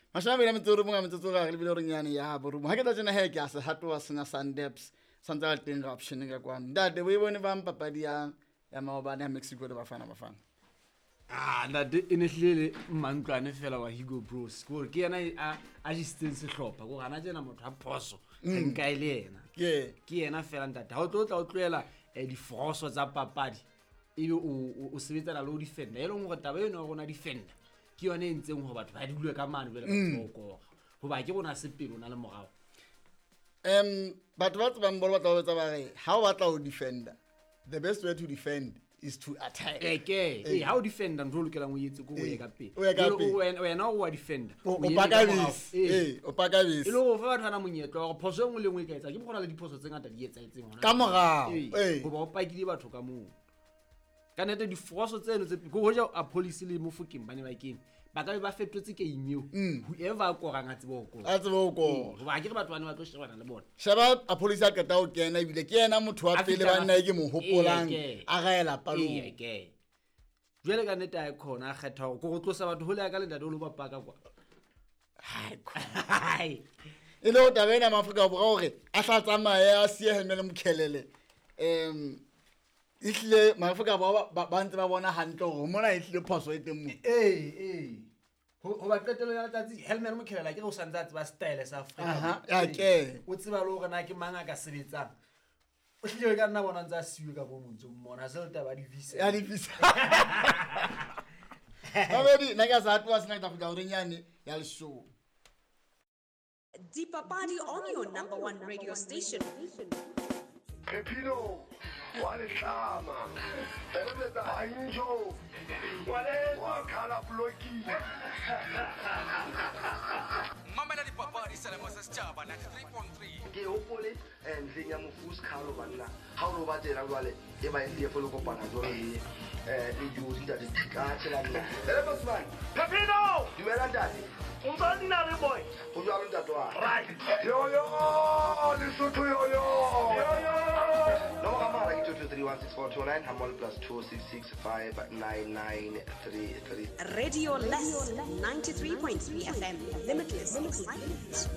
Mashabela metsoro mo ga metsotso ga le bile re nyane ya borumo ha ke tla tsena he ke a se hato wa sena Sundeps santsa ga teng ga option ka kwana ntate we bone ba mpapadi ya maobane ya Mexico le bafana ntate ene hlele mmantlwane fela wa Hugo Bros ke yena a distance hlopa go gana tsena motho a phoso nka ile yena ke yena fela ntate ha o tlo o tloela di froso tsa papadi ebe o sebetsana le o defender e leng gore taba eno gona defender ke yone e ntseng go batho ba dule ka mane bele ba go ba ke bona sepelo na le morago batho ba tsebang bolo ba tla etsa ba re ha o batla o defender the best way to defend is to attack ha o defender ntlo lokela go yetse go ya ka pele wena o wa defender o paka bese ile go fa batho na monyetlo go phoso engwe le engwe ka etsa ke bona le diphoso tse ngata di etsa etseng ka morao go ba o pakile batho ka moo ka nete di force tseno tse go ja a police le mo fuking bane ba kene ba ka ba fetotse ke imeo whoever go ranga tsebo go ba ke batho bane ba tlo shebana le bona shaba a police a keta o kena ibile ke yena motho wa pele ba nna ke mo hopolang a gaela palong jwele ka nete a khona a kgetha go tlosa batho ho le ka le ntate o lo ba paka kwa hai ile o tabena Maafrika Borwa gore a tla tsamaya a sie hemele mokhelele ihle Maafrika ba ntse ba bona hantle gore mona ihle phoso e teng mo ho ba qetelo ya tsatsi helmet mo khelela ke go santsa ba style sa Africa o tseba lo gore na ke manga ka sebetsang o hlile ka nna bona ntsa siwe ka bo montso mmona se o taba di visa babedi na ka sa twa sna ta go re nyane ya le show Dipapadi on your number 1 radio station. Pepino, wale tlama. Banjo, wale wakala bloki. Mamela Dipapadi selemo se setjhaba 93.3. Ke hopole ntleng ya Mofus Carlo banna. Ha o ba tsela jwale e ba ile folo kopana jwale le jodi da ditika tsela nna. Bosman, Pepino, dumela ntate. Umzali na le boy. Go jwa lo ntate wa. Right. Yo Lesotho yo. No kamara ke 2316429 hamol +26659933. Radio Less 93.3 FM. Limitless excitement.